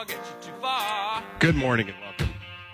Good morning and welcome.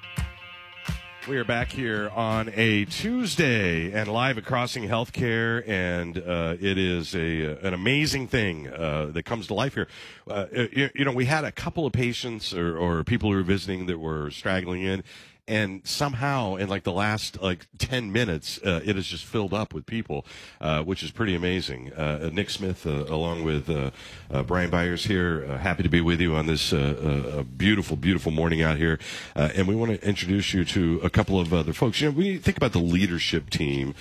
We are back here on a Tuesday and live at Crossing Healthcare, and it is an amazing thing that comes to life here. We had a couple of patients or people who were visiting that were straggling in, and somehow in like the last 10 minutes, it has just filled up with people, which is pretty amazing. Nick Smith, along with Brian Byers here, happy to be with you on this beautiful, beautiful morning out here. And we want to introduce you to a couple of other folks. You know, when you think about the leadership team,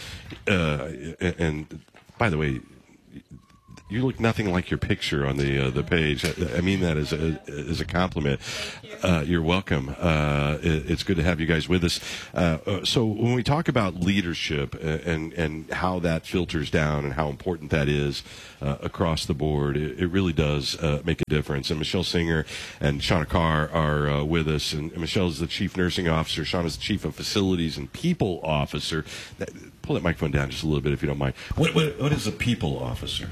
and by the way, you look nothing like your picture on the page. I mean that as a compliment. You're welcome. It's good to have you guys with us. So when we talk about leadership and how that filters down and how important that is across the board, it really does make a difference. And Michelle Singer and Shauna Carr are with us. And Michelle is the Chief Nursing Officer. Shauna is the Chief of Facilities and People Officer. Pull that microphone down just a little bit if you don't mind. What is a People Officer?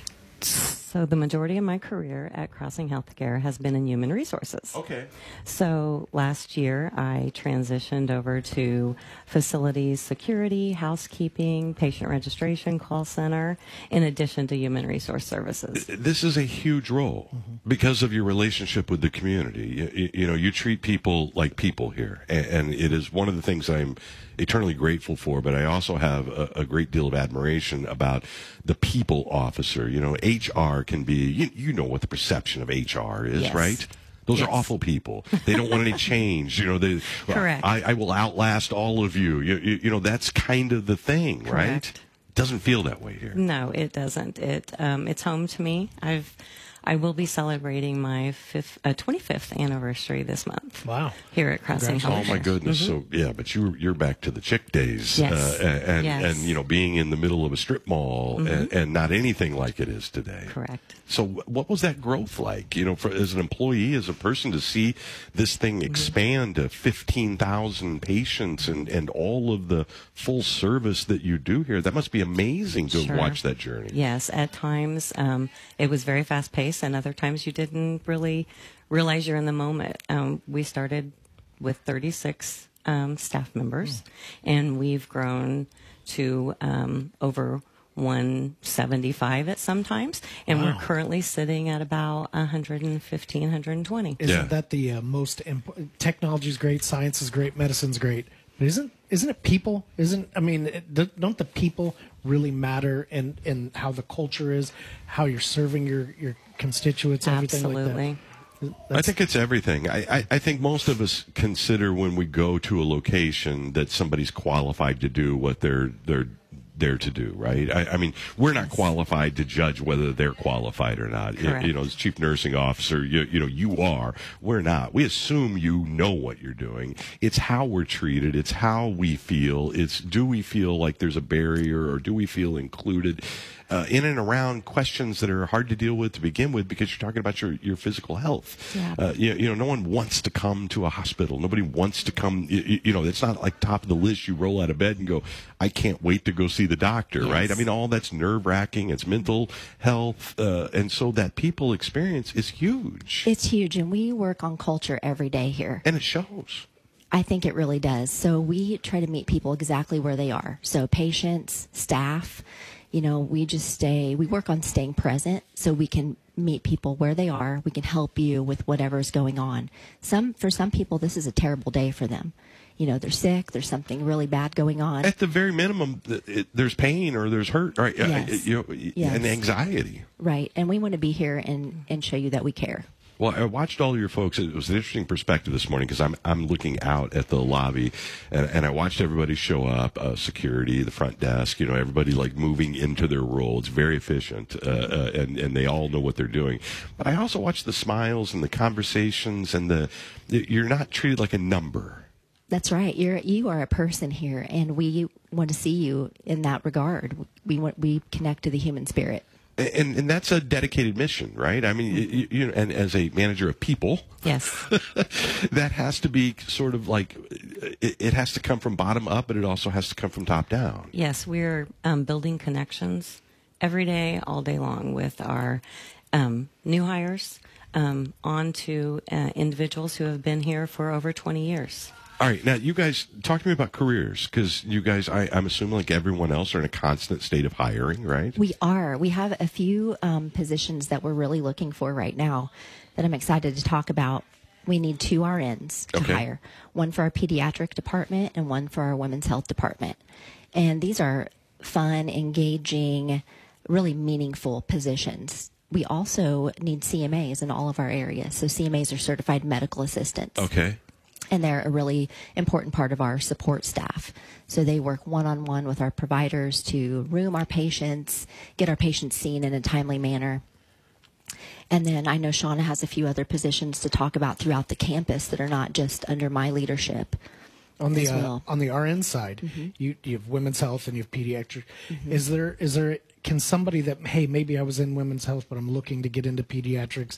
So the majority of my career at Crossing Healthcare has been in human resources. Okay. So last year I transitioned over to facilities security, housekeeping, patient registration, call center, in addition to human resource services. This is a huge role because of your relationship with the community. You treat people like people here, and it is one of the things I'm eternally grateful for, but I also have a great deal of admiration about the people officer. You know, HR can be, you know what the perception of HR is, Yes. right? Those Yes. are awful people. They don't want any change. Correct. I will outlast all of you. You know, that's kind of the thing, right? Correct. Doesn't feel that way here. No, it doesn't. It's home to me. I will be celebrating my 25th anniversary this month. Wow. Here at Crossing Healthcare. Oh my goodness! So yeah, but you're back to the chick days, Yes. and Yes. being in the middle of a strip mall and not anything like it is today. Correct. So what was that growth like? You know, as an employee, as a person, to see this thing expand to 15,000 patients and all of the full service that you do here, that must be amazing to Sure. watch that journey. Yes, at times it was very fast paced, and other times you didn't really realize you're in the moment. We started with 36 staff members, and we've grown to over 175 at some times, and we're currently sitting at about 115, 120. Isn't that the most technology is great, science is great, medicine's great, but isn't it people? Don't the people really matter in how the culture is, how you're serving your constituents, everything Absolutely. like that? I think it's everything. I think most of us consider when we go to a location that somebody's qualified to do what they're there to do, right? I mean, we're not qualified to judge whether they're qualified or not. Correct. You know, as chief nursing officer, you are. We're not. We assume you know what you're doing. It's how we're treated. It's how we feel. It's do we feel like there's a barrier, or do we feel included in and around questions that are hard to deal with to begin with, because you're talking about your physical health. Yeah. No one wants to come to a hospital. Nobody wants to come. It's not like top of the list. You roll out of bed and go, I can't wait to go see the doctor, Yes. right? I mean, all that's nerve-wracking. It's mental health. And so that people experience is huge. It's huge, and we work on culture every day here. And it shows. I think it really does. So we try to meet people exactly where they are. So patients, staff, we work on staying present so we can meet people where they are. We can help you with whatever's going on. For some people, this is a terrible day for them. They're sick. There's something really bad going on. At the very minimum, there's pain or there's hurt, right? Yes. Yes. And anxiety. Right. And we want to be here and show you that we care. Well, I watched all of your folks. It was an interesting perspective this morning because I'm looking out at the lobby, and I watched everybody show up, security, the front desk, everybody like moving into their role. It's very efficient, and they all know what they're doing. But I also watched the smiles and the conversations, and you're not treated like a number. That's right. You are a person here, and we want to see you in that regard. We connect to the human spirit. And that's a dedicated mission, right? I mean, and as a manager of people, Yes. that has to be sort of like, it has to come from bottom up, but it also has to come from top down. Yes, we're building connections every day, all day long with our new hires, on to individuals who have been here for over 20 years. All right, now you guys talk to me about careers, because you guys, I'm assuming like everyone else, are in a constant state of hiring, right? We are. We have a few positions that we're really looking for right now that I'm excited to talk about. We need 2 RNs to hire, one for our pediatric department and one for our women's health department. And these are fun, engaging, really meaningful positions. We also need CMAs in all of our areas. So CMAs are certified medical assistants. Okay. And they're a really important part of our support staff. So they work one-on-one with our providers to room our patients, get our patients seen in a timely manner. And then I know Shauna has a few other positions to talk about throughout the campus that are not just under my leadership. On the as well. on the RN side, you have women's health and you have pediatric. Is there can somebody that, hey, maybe I was in women's health but I'm looking to get into pediatrics?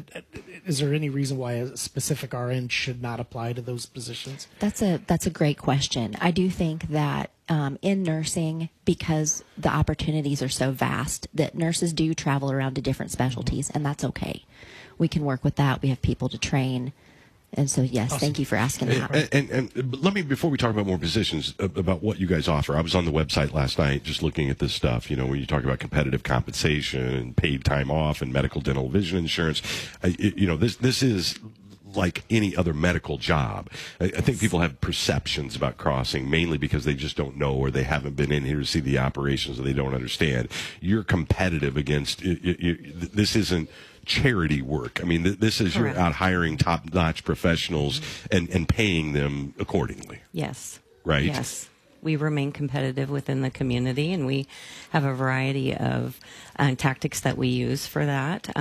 Is there any reason why a specific RN should not apply to those positions? That's a great question. I do think that in nursing, because the opportunities are so vast, that nurses do travel around to different specialties, and that's okay. We can work with that. We have people to train. And so, yes, thank you for asking that. And let me, before we talk about more positions, about what you guys offer. I was on the website last night just looking at this stuff, when you talk about competitive compensation and paid time off and medical, dental, vision insurance. This is like any other medical job. I think people have perceptions about crossing, mainly because they just don't know, or they haven't been in here to see the operations, or they don't understand. You're competitive against, this isn't charity work. I mean, this is Correct. You're out hiring top-notch professionals and paying them accordingly. Yes. Right? Yes. We remain competitive within the community, and we have a variety of tactics that we use for that.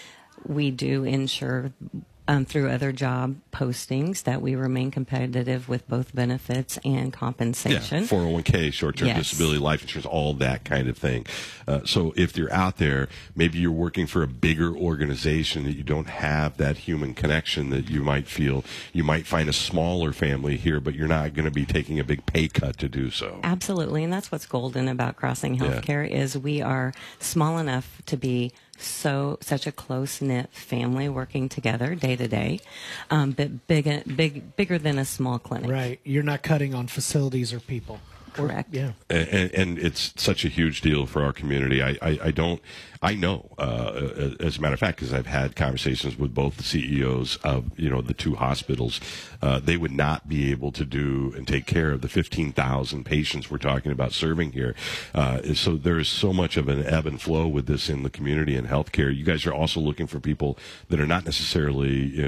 We do ensure through other job postings that we remain competitive with both benefits and compensation. 401k, short-term disability, life insurance, all that kind of thing. So if you're out there, maybe you're working for a bigger organization that you don't have that human connection that you might feel. You might find a smaller family here, but you're not going to be taking a big pay cut to do so. Absolutely, and that's what's golden about Crossing Healthcare is we are small enough to be such a close-knit family working together day to day, but bigger than a small clinic. Right. You're not cutting on facilities or people. Correct. Yeah. And it's such a huge deal for our community. I know, as a matter of fact, because I've had conversations with both the CEOs of, the 2 hospitals, they would not be able to do and take care of the 15,000 patients we're talking about serving here. So there's so much of an ebb and flow with this in the community and healthcare. You guys are also looking for people that are not necessarily,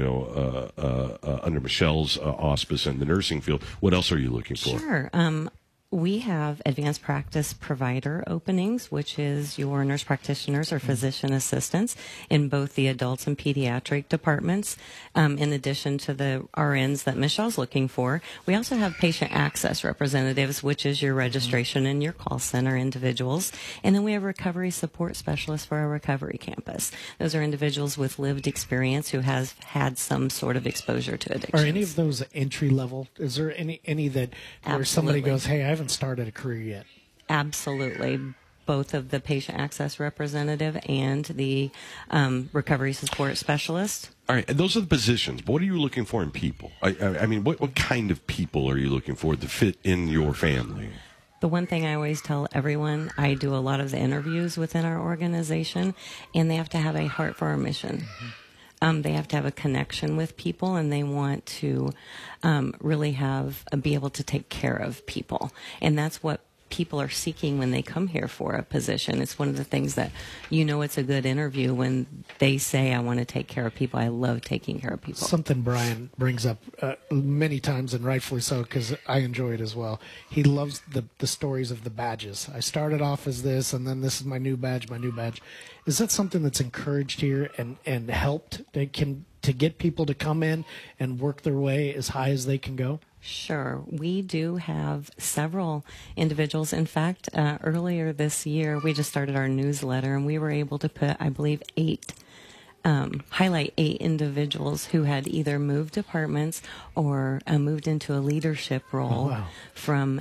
under Michelle's auspice in the nursing field. What else are you looking for? Sure. We have advanced practice provider openings, which is your nurse practitioners or physician assistants in both the adults and pediatric departments. In addition to the RNs that Michelle's looking for, we also have patient access representatives, which is your registration and your call center individuals. And then we have recovery support specialists for our recovery campus. Those are individuals with lived experience who has had some sort of exposure to addiction. Are any of those entry level? Is there any that where somebody Absolutely. goes, hey, I haven't started a career yet? Absolutely. Both of the patient access representative and the recovery support specialist. All right, and those are the positions. But what are you looking for in people? I mean, what kind of people are you looking for to fit in your family? The one thing I always tell everyone, I do a lot of the interviews within our organization, and they have to have a heart for our mission. They have to have a connection with people, and they want to really be able to take care of people. And that's what people are seeking when they come here for a position. It's one of the things that it's a good interview when they say, I want to take care of people. I love taking care of people. Something Brian brings up many times, and rightfully so, because I enjoy it as well. He loves the stories of the badges. I started off as this, and then this is my new badge, Is that something that's encouraged here and helped to get people to come in and work their way as high as they can go? Sure. We do have several individuals. In fact, earlier this year, we just started our newsletter, and we were able to put, I believe, 8 highlight 8 individuals who had either moved departments or moved into a leadership role from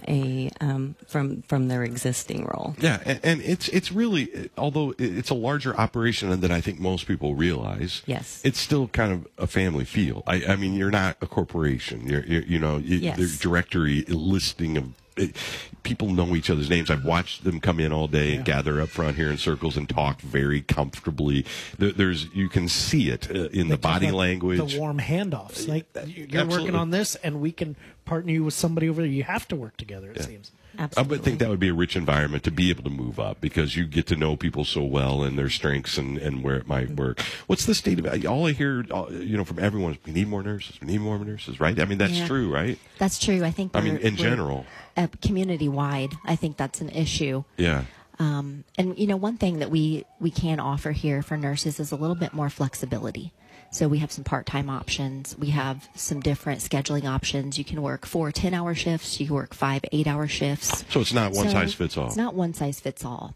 their existing role. Yeah, and it's really, although it's a larger operation than I think most people realize. Yes, it's still kind of a family feel. I mean, you're not a corporation. Yes. There's directory listing of. People know each other's names. I've watched them come in all day and gather up front here in circles and talk very comfortably. You can see it in the body language. The warm handoffs. Like, you're working on this, and we can partner you with somebody over there. You have to work together, it seems. Absolutely. I would think that would be a rich environment to be able to move up, because you get to know people so well and their strengths and where it might work. What's the state of all I hear, from everyone is, we need more nurses, right? I mean, that's true, right? That's true. I think. In general, community wide, I think that's an issue. Yeah. And one thing that we can offer here for nurses is a little bit more flexibility. So we have some part-time options. We have some different scheduling options. You can work 4 10-hour shifts. You can work 5 8-hour shifts. So it's not one size fits all. It's not one size fits all.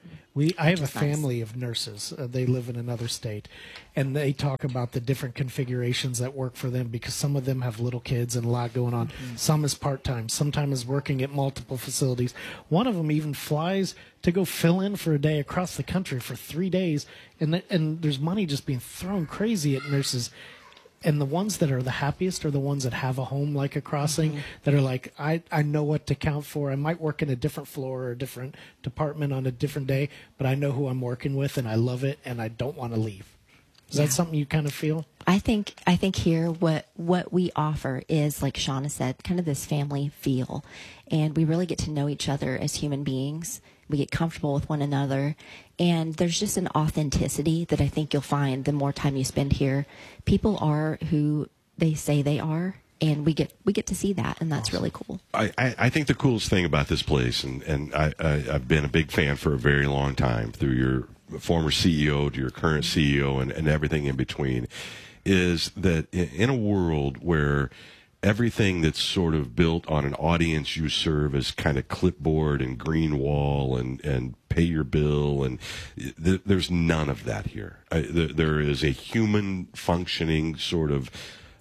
I have a family of nurses. They live in another state, and they talk about the different configurations that work for them, because some of them have little kids and a lot going on. Mm-hmm. Some is part-time. Sometimes is working at multiple facilities. One of them even flies to go fill in for a day across the country for 3 days, and there's money just being thrown crazy at nurses. And the ones that are the happiest are the ones that have a home like a Crossing, that are like, I know what to count for. I might work in a different floor or a different department on a different day, but I know who I'm working with, and I love it, and I don't want to leave. Is that something you kind of feel? I think here what we offer is, like Shauna said, kind of this family feel, and we really get to know each other as human beings. We get comfortable with one another, and there's just an authenticity that I think you'll find the more time you spend here. People are who they say they are, and we get to see that, and that's really cool. I think the coolest thing about this place, and I've been a big fan for a very long time, through your former CEO to your current CEO and everything in between, is that in a world where everything that's sort of built on an audience you serve as kind of clipboard and green wall and pay your bill, and there's none of that here. There is a human functioning sort of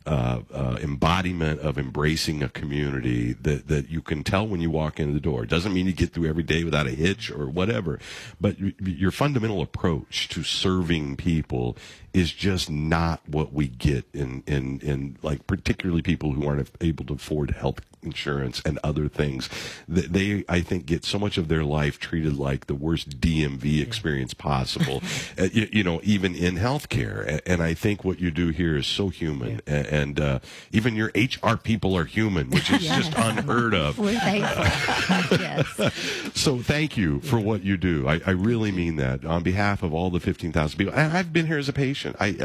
embodiment of embracing a community that you can tell when you walk into the door. It doesn't mean you get through every day without a hitch or whatever, but your fundamental approach to serving people is just not what we get in like, particularly people who aren't able to afford health insurance and other things. They, I think, get so much of their life treated like the worst DMV experience possible, even in healthcare. And I think what you do here is so human. And even your HR people are human, which is just unheard of. We're thankful. Yes. So thank you for what you do. I really mean that on behalf of all the 15,000 people. I've been here as a patient.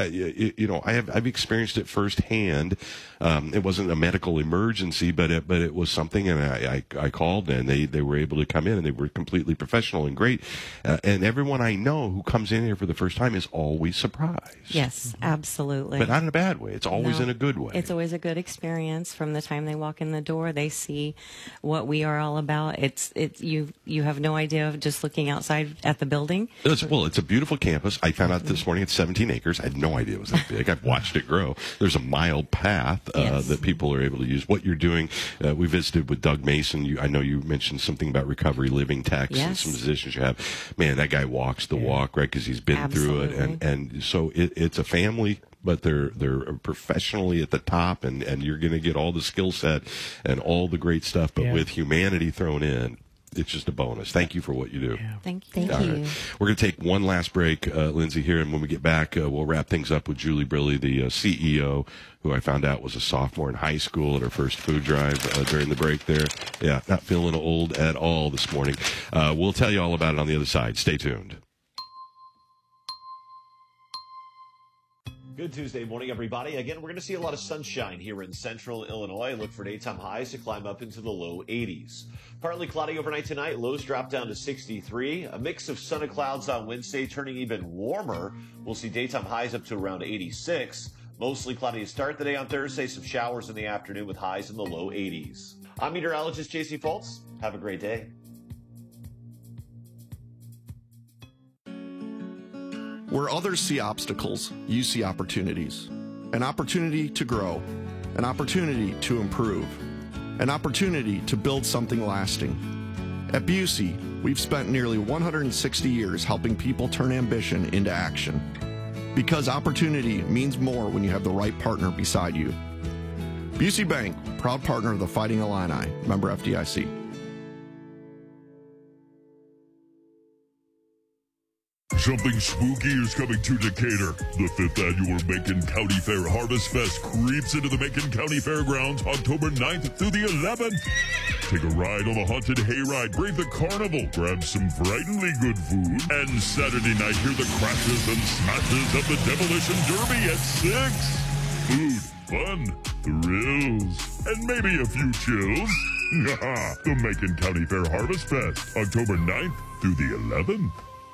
I've experienced it firsthand. It wasn't a medical emergency, but it was something, and I called, and they were able to come in, and they were completely professional and great. And everyone I know who comes in here for the first time is always surprised. Yes, absolutely. But not in a bad way. It's always in a good way. It's always a good experience. From the time they walk in the door, they see what we are all about. You have no idea of just looking outside at the building. It's a beautiful campus. I found out this morning it's 17 acres. I had no idea it was that big. I've watched it grow. There's a mild path that people are able to use. What you're doing, we visited with Doug Mason. I know you mentioned something about recovery living techs and some positions you have. Man, that guy walks the walk, right? Because he's been through it, and so it's a family. But they're professionally at the top, and you're going to get all the skill set and all the great stuff. But with humanity thrown in, it's just a bonus. Thank you for what you do. Yeah. Thank you. Thank you. Right. We're going to take one last break, Lindsay, here, and when we get back, we'll wrap things up with Julie Briley, the CEO, who I found out was a sophomore in high school at her first food drive during the break there. Yeah, not feeling old at all this morning. We'll tell you all about it on the other side. Stay tuned. Good Tuesday morning, everybody. Again, we're going to see a lot of sunshine here in central Illinois. Look for daytime highs to climb up into the low 80s. Partly cloudy overnight tonight. Lows drop down to 63. A mix of sun and clouds on Wednesday, turning even warmer. We'll see daytime highs up to around 86. Mostly cloudy to start the day on Thursday. Some showers in the afternoon with highs in the low 80s. I'm meteorologist JC Fultz. Have a great day. Where others see obstacles, you see opportunities. An opportunity to grow, an opportunity to improve, an opportunity to build something lasting. At Busey, we've spent nearly 160 years helping people turn ambition into action. Because opportunity means more when you have the right partner beside you. Busey Bank, proud partner of the Fighting Illini, member FDIC. Something spooky is coming to Decatur. The 5th annual Macon County Fair Harvest Fest creeps into the Macon County Fairgrounds October 9th through the 11th. Take a ride on the haunted hayride, brave the carnival, grab some frighteningly good food, and Saturday night hear the crashes and smashes of the Demolition Derby at 6. Food, fun, thrills, and maybe a few chills. The Macon County Fair Harvest Fest, October 9th through the 11th.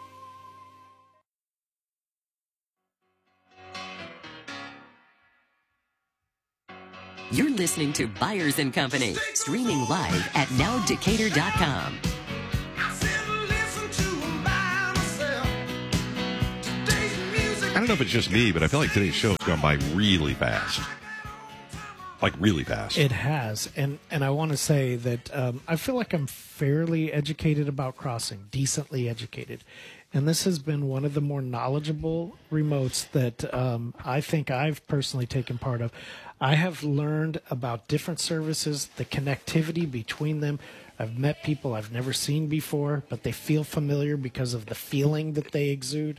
You're listening to Byers & Company, streaming live at nowdecatur.com. I don't know if it's just me, but I feel like today's show has gone by really fast. Like, really fast. It has. And I want to say that I feel like I'm fairly educated about crossing, decently educated. And this has been one of the more knowledgeable remotes that I think I've personally taken part of. I have learned about different services, the connectivity between them. I've met people I've never seen before, but they feel familiar because of the feeling that they exude.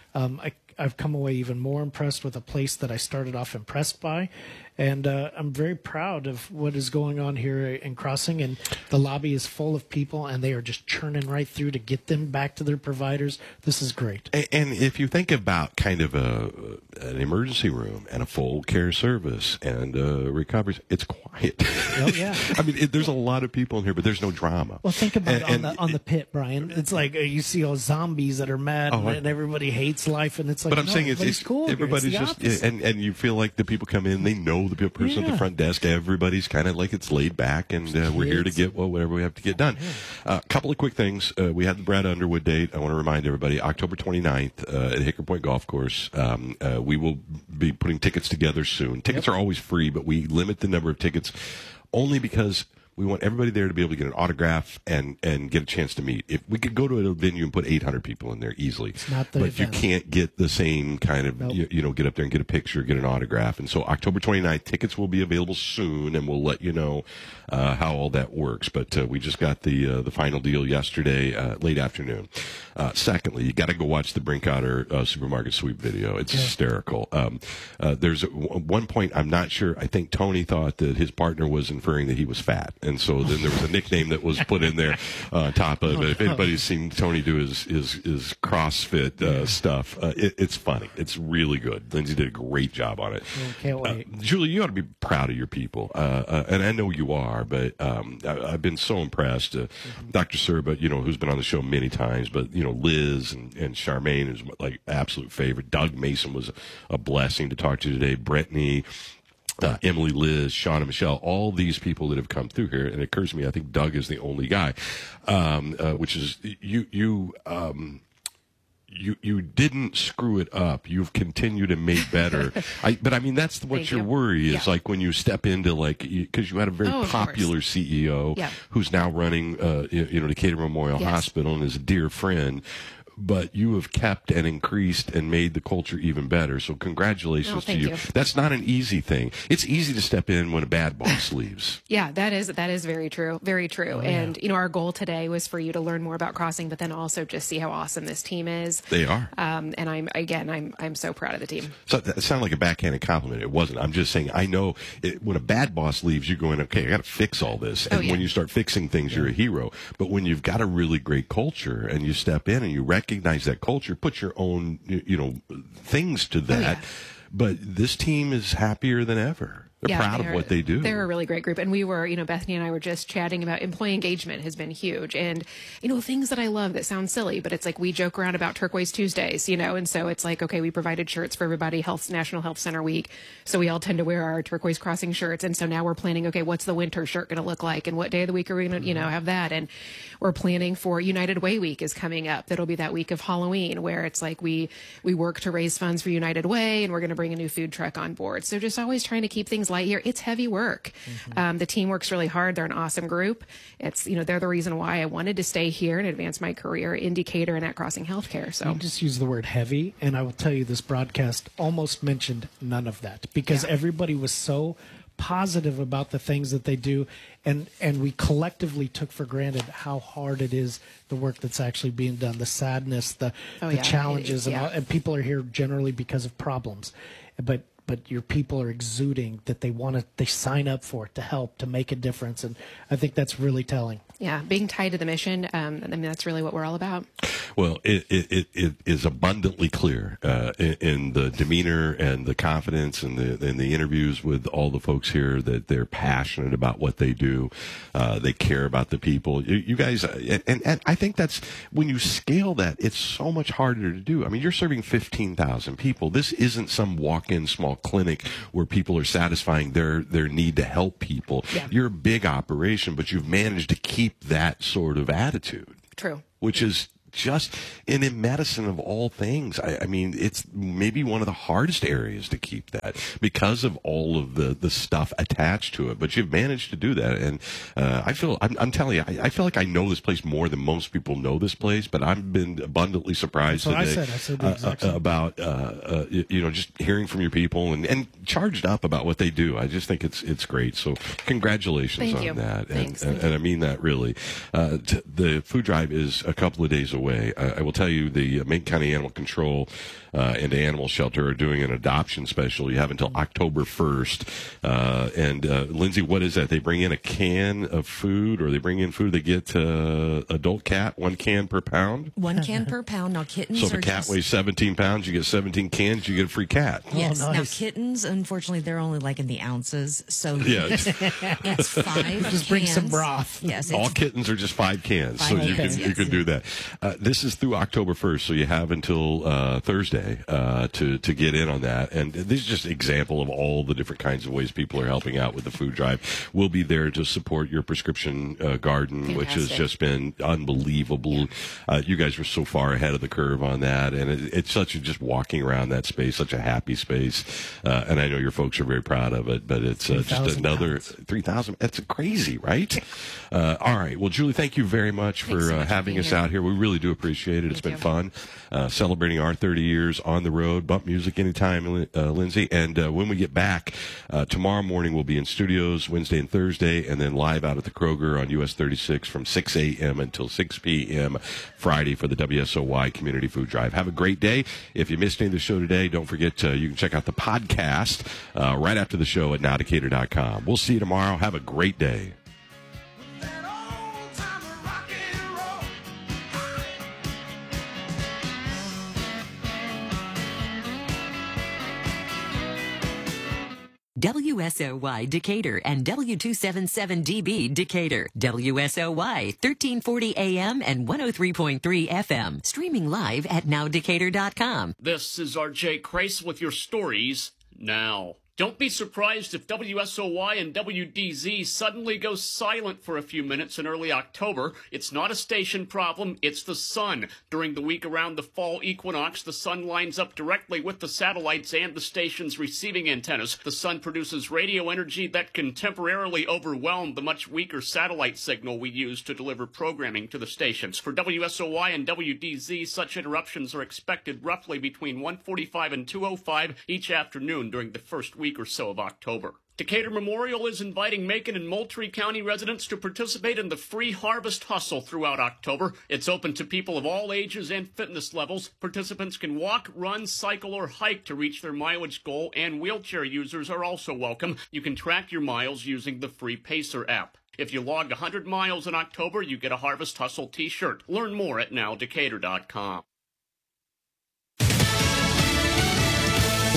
I've come away even more impressed with a place that I started off impressed by. And I'm very proud of what is going on here in Crossing. And the lobby is full of people, and they are just churning right through to get them back to their providers. This is great. And if you think about kind of an emergency room and a full care service and recovery, it's quiet. Oh, yeah. I mean, there's a lot of people in here, but there's no drama. Well, think about on the pit, Brian. It's like you see all zombies that are mad and everybody hates life, and it's like, but I'm saying it's cool. Everybody's just, and you feel like the people come in, they know the person at the front desk. Everybody's kind of like it's laid back, and we're here to get whatever we have to get done. A couple of quick things. We had the Brad Underwood date. I want to remind everybody, October 29th at Hickory Point Golf Course. We will be putting tickets together soon. Tickets are always free, but we limit the number of tickets only because we want everybody there to be able to get an autograph and get a chance to meet. If we could go to a venue and put 800 people in there easily, but event. You can't get the same kind of, you know, get up there and get a picture, get an autograph. And so October 29th, tickets will be available soon, and we'll let you know how all that works. But we just got the final deal yesterday, late afternoon. Secondly, you got to go watch the Brinkotter supermarket sweep video. It's hysterical. There's one point, I'm not sure, I think Tony thought that his partner was inferring that he was fat. And so then there was a nickname that was put in there on top of it. If anybody's seen Tony do his CrossFit stuff, it's funny. It's really good. Lindsay did a great job on it. Can't wait. Julie, you ought to be proud of your people. And I know you are, but I've been so impressed. Dr. Serba, you know, who's been on the show many times, but, you know, Liz and Charmaine is like absolute favorite. Doug Mason was a blessing to talk to today. Brittany. Emily, Liz, Sean, and Michelle, all these people that have come through here, and it occurs to me, I think Doug is the only guy, which is you didn't screw it up. You've continued and made better. But I mean, that's what your worry is, like when you step into because you had a very popular CEO who's now running, Decatur Memorial Hospital and is a dear friend. But you have kept and increased and made the culture even better. So congratulations to you. That's not an easy thing. It's easy to step in when a bad boss leaves. Yeah, that is very true. Very true. And, you know, our goal today was for you to learn more about Crossing, but then also just see how awesome this team is. They are. And I'm so proud of the team. So that sounded like a backhanded compliment. It wasn't. I'm just saying, I know when a bad boss leaves, you're going, okay, I got to fix all this. And when you start fixing things, you're a hero. But when you've got a really great culture and you step in and you recognize that culture, put your own, things to that. But this team is happier than ever. They're proud of what they do. They're a really great group. And we were, Bethany and I were just chatting about employee engagement has been huge. And, things that I love that sound silly, but it's like we joke around about Turquoise Tuesdays, and so it's like, okay, we provided shirts for everybody, National Health Center Week. So we all tend to wear our Turquoise Crossing shirts. And so now we're planning, okay, what's the winter shirt going to look like? And what day of the week are we going to, have that? And we're planning for United Way Week is coming up. That'll be that week of Halloween where it's like we work to raise funds for United Way, and we're going to bring a new food truck on board. So just always trying to keep things light here. It's heavy work. The team works really hard. They're an awesome group. It's, they're the reason why I wanted to stay here and advance my career in Decatur and at Crossing Healthcare. So you just use the word heavy, and I will tell you this broadcast almost mentioned none of that because everybody was so positive about the things that they do, and we collectively took for granted how hard it is, the work that's actually being done, the sadness, the challenges, and people are here generally because of problems, but your people are exuding that they sign up for it to help, to make a difference, and I think that's really telling. Yeah, being tied to the mission, that's really what we're all about. Well, it is abundantly clear in the demeanor and the confidence and the interviews with all the folks here that they're passionate about what they do. They care about the people. You guys, and I think that's when you scale that, it's so much harder to do. I mean, you're serving 15,000 people. This isn't some walk-in small clinic where people are satisfying their need to help people. Yeah. You're a big operation, but you've managed to keep that sort of attitude. True. Which is just in medicine of all things. I mean, it's maybe one of the hardest areas to keep that because of all of the stuff attached to it. But you've managed to do that, and I'm telling you, I feel like I know this place more than most people know this place. But I've been abundantly surprised today. I said the exact same. About just hearing from your people and charged up about what they do. I just think it's great. So congratulations on that. Thanks. And I mean that really. The food drive is a couple of days away. I will tell you, the Macon County Animal Control and Animal Shelter are doing an adoption special. You have until October 1st. And Lindsay, what is that? They bring in a can of food, or they bring in food. They get adult cat, 1 can per pound. 1 can per pound. Now kittens. So if a cat weighs 17 pounds, you get 17 cans. You get a free cat. Yes. Oh, nice. Now kittens, unfortunately, they're only like in the ounces. So yeah, it's 5. Just bring some broth. Yes. All kittens are just 5 cans, 5 so cans, you can do that. This is through October 1st, so you have until Thursday to get in on that. And this is just an example of all the different kinds of ways people are helping out with the food drive. We'll be there to support your prescription garden, Fantastic. which has just been unbelievable. You guys were so far ahead of the curve on that, and it's such just walking around that space, such a happy space. And I know your folks are very proud of it, but it's just another 3,000. That's crazy, right? All right. Well, Julie, thank you very much for having us out here. We really do appreciate it. It's been fun celebrating our 30 years on the road. Bump music anytime, Lindsay. And when we get back, tomorrow morning we'll be in studios Wednesday and Thursday, and then live out at the Kroger on US 36 from 6 a.m. until 6 p.m. Friday for the WSOY Community Food Drive. Have a great day. If you missed any of the show today, don't forget you can check out the podcast right after the show at nowdecatur.com. We'll see you tomorrow. Have a great day. WSOY Decatur and W277DB Decatur. WSOY 1340 AM and 103.3 FM. Streaming live at nowdecatur.com. This is RJ Crace with your stories now. Don't be surprised if WSOY and WDZ suddenly go silent for a few minutes in early October. It's not a station problem, it's the sun. During the week around the fall equinox, the sun lines up directly with the satellites and the station's receiving antennas. The sun produces radio energy that can temporarily overwhelm the much weaker satellite signal we use to deliver programming to the stations. For WSOY and WDZ, such interruptions are expected roughly between 1:45 and 2:05 each afternoon during the first week or so of October. Decatur Memorial is inviting Macon and Moultrie County residents to participate in the free harvest hustle throughout October. It's open to people of all ages and fitness levels. Participants can walk, run, cycle, or hike to reach their mileage goal, and wheelchair users are also welcome. You can track your miles using the free Pacer app. If you log 100 miles in October, you get a Harvest Hustle t-shirt. Learn more at nowdecatur.com.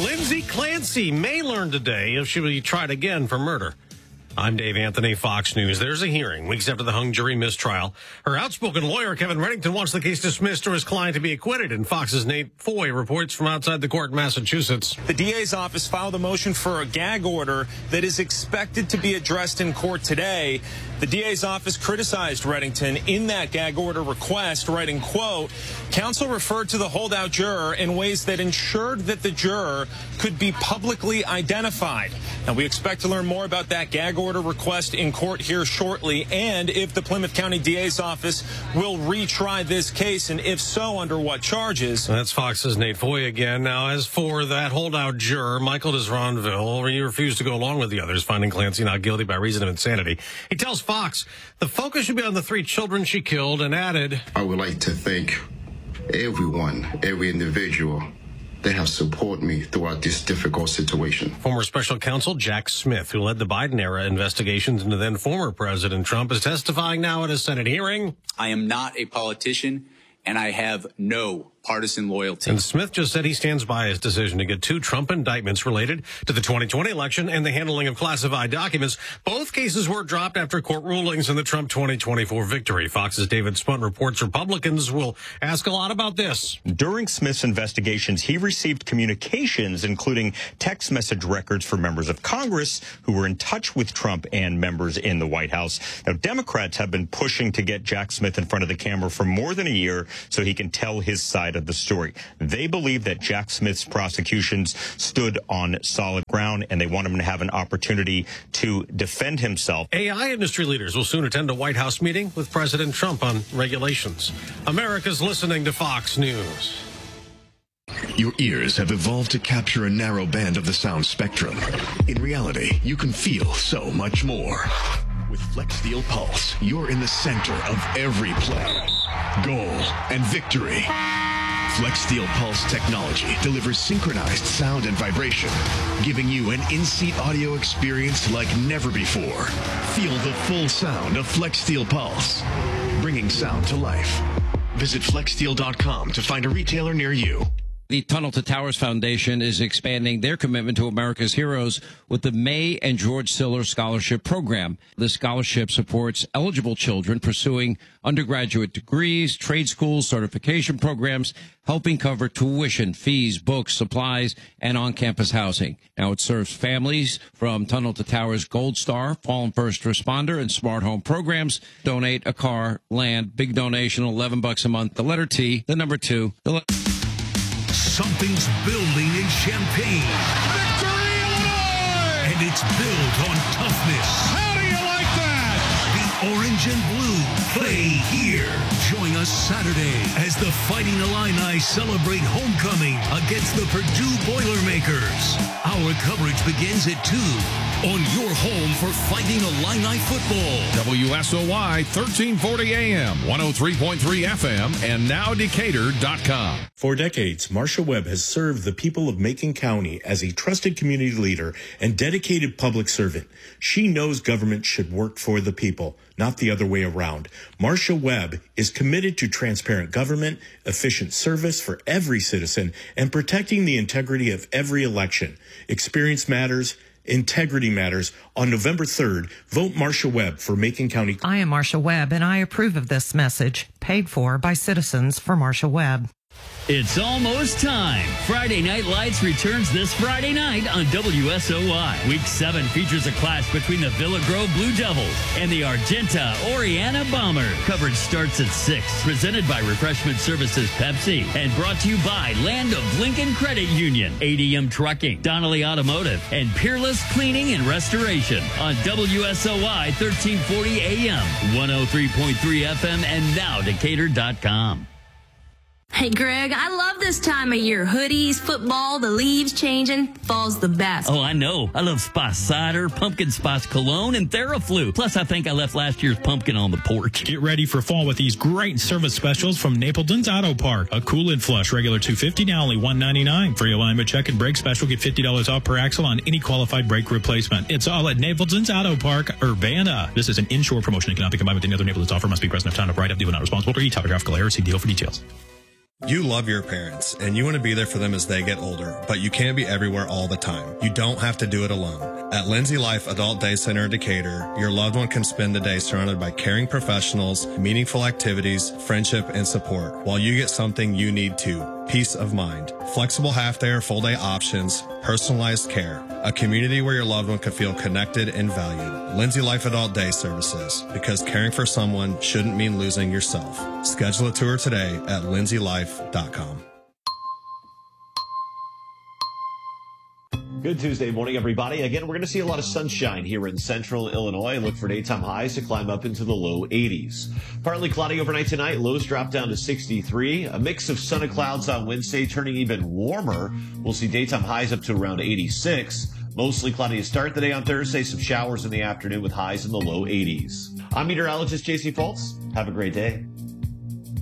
Lindsay Clancy may learn today if she will be tried again for murder. I'm Dave Anthony, Fox News. There's a hearing weeks after the hung jury mistrial. Her outspoken lawyer, Kevin Reddington, wants the case dismissed or his client to be acquitted. And Fox's Nate Foy reports from outside the court in Massachusetts. The DA's office filed a motion for a gag order that is expected to be addressed in court today. The DA's office criticized Reddington in that gag order request, writing, quote, counsel referred to the holdout juror in ways that ensured that the juror could be publicly identified. Now, we expect to learn more about that gag order request in court here shortly, and if the Plymouth County DA's office will retry this case, and if so, under what charges. That's Fox's Nate Foy again. Now, as for that holdout juror, Michael Desronville, he refused to go along with the others, finding Clancy not guilty by reason of insanity. He tells Fox the focus should be on the 3 children she killed, and added, I would like to thank everyone, every individual that have supported me throughout this difficult situation. Former special counsel Jack Smith, who led the Biden-era investigations into then former President Trump, is testifying now at a Senate hearing. I am not a politician, and I have no partisan loyalty. And Smith just said he stands by his decision to get 2 Trump indictments related to the 2020 election and the handling of classified documents. Both cases were dropped after court rulings in the Trump 2024 victory. Fox's David Spunt reports Republicans will ask a lot about this. During Smith's investigations, he received communications, including text message records for members of Congress who were in touch with Trump and members in the White House. Now, Democrats have been pushing to get Jack Smith in front of the camera for more than a year so he can tell his side of the story. They believe that Jack Smith's prosecutions stood on solid ground, and they want him to have an opportunity to defend himself. AI industry leaders will soon attend a White House meeting with President Trump on regulations. America's listening to Fox News. Your ears have evolved to capture a narrow band of the sound spectrum. In reality, you can feel so much more. With FlexSteel Pulse, you're in the center of every play, goal, and victory. FlexSteel Pulse technology delivers synchronized sound and vibration, giving you an in-seat audio experience like never before. Feel the full sound of FlexSteel Pulse, bringing sound to life. Visit FlexSteel.com to find a retailer near you. The Tunnel to Towers Foundation is expanding their commitment to America's heroes with the May and George Siller Scholarship Program. The scholarship supports eligible children pursuing undergraduate degrees, trade schools, certification programs, helping cover tuition, fees, books, supplies, and on-campus housing. Now it serves families from Tunnel to Towers Gold Star, Fallen First Responder, and Smart Home programs. Donate a car, land, big donation, $11 a month. The letter T, the number 2. Something's building in Champaign. Victory, Illinois! And it's built on toughness. How do you like that? The orange and blue play here. Join us Saturday as the Fighting Illini celebrate homecoming against the Purdue Boilermakers. Our coverage begins at 2 on your home for Fighting Illini football. WSOY 1340 AM, 103.3 FM, and nowdecatur.com. For decades, Marcia Webb has served the people of Macon County as a trusted community leader and dedicated public servant. She knows government should work for the people, not the other way around. Marcia Webb is committed to transparent government, efficient service for every citizen, and protecting the integrity of every election. Experience matters. Integrity matters. On November 3rd, vote Marcia Webb for Macon County. I am Marcia Webb, and I approve of this message, paid for by citizens for Marcia Webb. It's almost time. Friday Night Lights returns this Friday night on WSOY. Week 7 features a clash between the Villa Grove Blue Devils and the Argenta Oriana Bombers. Coverage starts at 6. Presented by Refreshment Services Pepsi and brought to you by Land of Lincoln Credit Union, ADM Trucking, Donnelly Automotive, and Peerless Cleaning and Restoration on WSOY 1340 AM, 103.3 FM, and nowdecatur.com. Hey, Greg, I love this time of year. Hoodies, football, the leaves changing. Fall's the best. Oh, I know. I love Spice Cider, Pumpkin Spice Cologne, and Theraflu. Plus, I think I left last year's pumpkin on the porch. Get ready for fall with these great service specials from Napleton's Auto Park. A Cool-In Flush, regular $250, now only $199. Free alignment check and brake special, get $50 off per axle on any qualified brake replacement. It's all at Napleton's Auto Park, Urbana. This is an inshore promotion. It cannot be combined with any other Napleton's offer. Must be present at time of write-up. Do not responsible for e-topographical error. See deal for details. You love your parents, and you want to be there for them as they get older, but you can't be everywhere all the time. You don't have to do it alone. At Lindsay Life Adult Day Center in Decatur, your loved one can spend the day surrounded by caring professionals, meaningful activities, friendship, and support, while you get something you need too, peace of mind. Flexible half-day or full-day options, personalized care, a community where your loved one can feel connected and valued. Lindsay Life Adult Day Services, because caring for someone shouldn't mean losing yourself. Schedule a tour today at lindsaylife.com. Good Tuesday morning, everybody. Again, we're going to see a lot of sunshine here in central Illinois. Look for daytime highs to climb up into the low 80s. Partly cloudy overnight tonight. Lows drop down to 63. A mix of sun and clouds on Wednesday, turning even warmer. We'll see daytime highs up to around 86. Mostly cloudy to start the day on Thursday. Some showers in the afternoon with highs in the low 80s. I'm meteorologist JC Fultz. Have a great day.